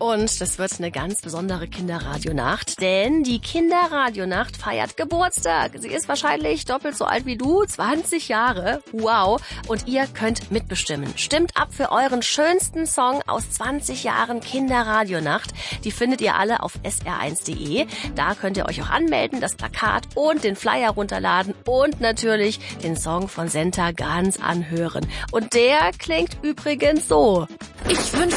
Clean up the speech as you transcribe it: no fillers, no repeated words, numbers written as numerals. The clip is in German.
Und das wird eine ganz besondere Kinderradionacht, denn die Kinderradionacht feiert Geburtstag. Sie ist wahrscheinlich doppelt so alt wie du, 20 Jahre. Wow. Und ihr könnt mitbestimmen. Stimmt ab für euren schönsten Song aus 20 Jahren Kinderradionacht. Die findet ihr alle auf sr1.de. Da könnt ihr euch auch anmelden, das Plakat und den Flyer runterladen und natürlich den Song von Senta ganz anhören. Und der klingt übrigens so. Ich wünsch